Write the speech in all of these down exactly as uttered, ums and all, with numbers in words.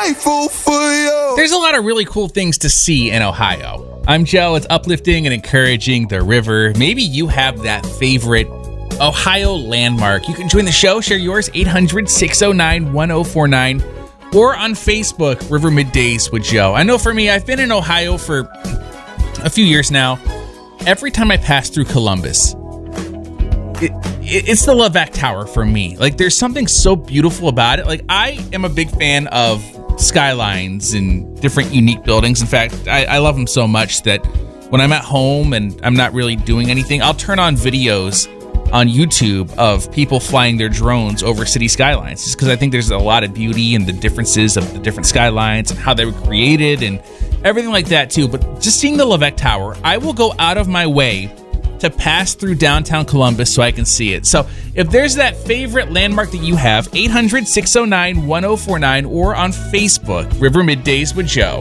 grateful for you. There's a lot of really cool things to see in Ohio. I'm Joe. It's uplifting and encouraging the river. Maybe you have that favorite Ohio landmark. You can join the show. Share yours, eight hundred, six oh nine, one oh four nine. Or on Facebook, River Middays with Joe. I know for me, I've been in Ohio for a few years now. Every time I pass through Columbus, it, it, it's the Leveque Tower for me. Like, there's something so beautiful about it. Like, I am a big fan of skylines and different unique buildings. In fact, I, I love them so much that when I'm at home and I'm not really doing anything, I'll turn on videos on YouTube of people flying their drones over city skylines, just because I think there's a lot of beauty in the differences of the different skylines and how they were created and everything like that too. But just seeing the Leveque Tower, I will go out of my way to pass through downtown Columbus so I can see it. So if there's that favorite landmark that you have, eight hundred, six oh nine, one oh four nine, or on Facebook, River Middays with Joe.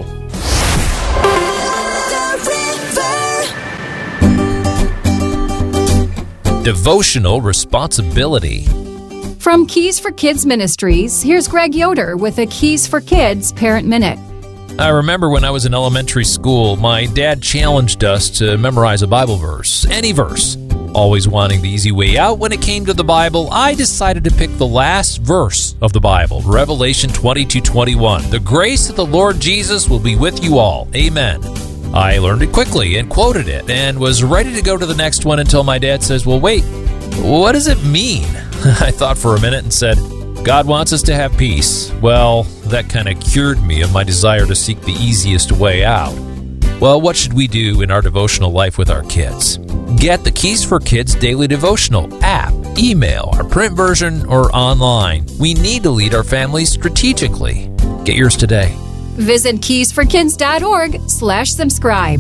Devotional responsibility. From Keys for Kids Ministries, here's Greg Yoder with a Keys for Kids Parent Minute. I remember when I was in elementary school, my dad challenged us to memorize a Bible verse, any verse. Always wanting the easy way out when it came to the Bible, I decided to pick the last verse of the Bible, Revelation twenty-two twenty-one. The grace of the Lord Jesus will be with you all. Amen. I learned it quickly and quoted it and was ready to go to the next one until my dad says, well, wait, what does it mean? I thought for a minute and said, God wants us to have peace. Well, that kind of cured me of my desire to seek the easiest way out. Well, what should we do in our devotional life with our kids? Get the Keys for Kids Daily Devotional app, email, our print version, or online. We need to lead our families strategically. Get yours today. Visit keysforkids.org slash subscribe.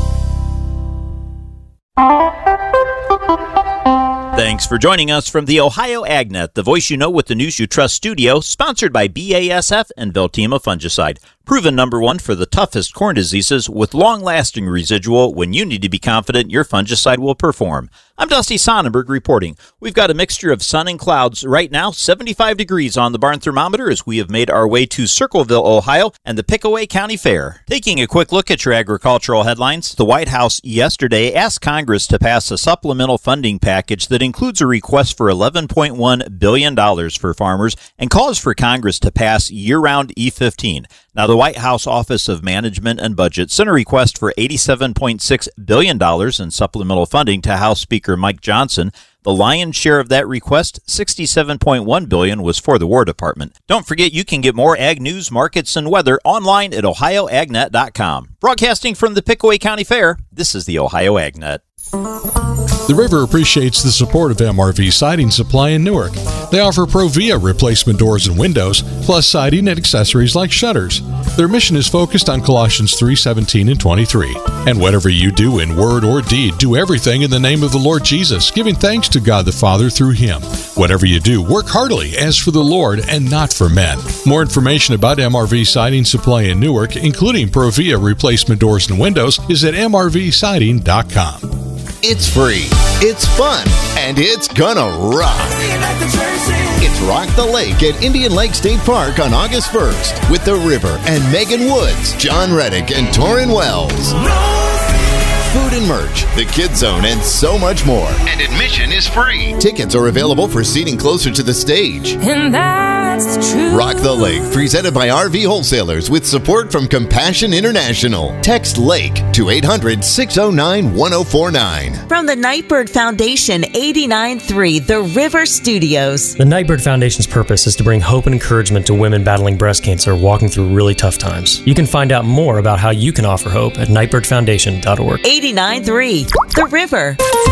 Thanks for joining us from the Ohio AgNet, the voice you know with the news you trust studio, sponsored by B A S F and Veltima Fungicide. Proven number one for the toughest corn diseases with long-lasting residual when you need to be confident your fungicide will perform. I'm Dusty Sonnenberg reporting. We've got a mixture of sun and clouds. Right now, seventy-five degrees on the barn thermometer as we have made our way to Circleville, Ohio, and the Pickaway County Fair. Taking a quick look at your agricultural headlines, the White House yesterday asked Congress to pass a supplemental funding package that includes a request for eleven point one billion dollars for farmers and calls for Congress to pass year-round E fifteen. Now, the White House Office of Management and Budget sent a request for eighty-seven point six billion dollars in supplemental funding to House Speaker Mike Johnson. The lion's share of that request, sixty-seven point one billion dollars, was for the War Department. Don't forget you can get more ag news, markets, and weather online at ohio ag net dot com. Broadcasting from the Pickaway County Fair, this is the Ohio AgNet. The River appreciates the support of M R V Siding Supply in Newark. They offer Provia replacement doors and windows, plus siding and accessories like shutters. Their mission is focused on Colossians three seventeen and twenty-three. And whatever you do in word or deed, do everything in the name of the Lord Jesus, giving thanks to God the Father through Him. Whatever you do, work heartily as for the Lord and not for men. More information about M R V Siding Supply in Newark, including Provia replacement doors and windows, is at m r v siding dot com. It's free, it's fun, and it's gonna rock. It's Rock the Lake at Indian Lake State Park on August first with The River and Megan Woods, John Reddick, and Torrin Wells. Food and merch, the Kids Zone, and so much more. And admission is free. Tickets are available for seating closer to the stage. And that's the truth. Rock the Lake, presented by R V Wholesalers with support from Compassion International. Text LAKE to eight hundred, six oh nine, one oh four nine. From the Nightbird Foundation, eighty-nine point three, The River Studios. The Nightbird Foundation's purpose is to bring hope and encouragement to women battling breast cancer walking through really tough times. You can find out more about how you can offer hope at nightbird foundation dot org. eighty-nine point three, The River.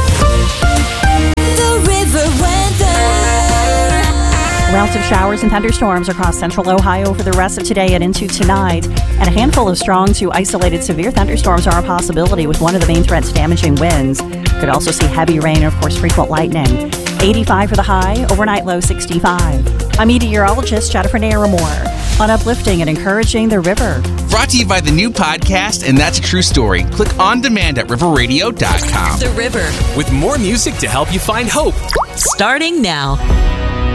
The River weather. Routes of showers and thunderstorms across central Ohio for the rest of today and into tonight. And a handful of strong to isolated severe thunderstorms are a possibility, with one of the main threats damaging winds. Could also see heavy rain and, of course, frequent lightning. eighty-five for the high, overnight low sixty-five. I'm meteorologist Jennifer Naramore on uplifting and encouraging the river. Brought to you by the new podcast, And That's a True Story. Click on demand at river radio dot com. The River. With more music to help you find hope. Starting now.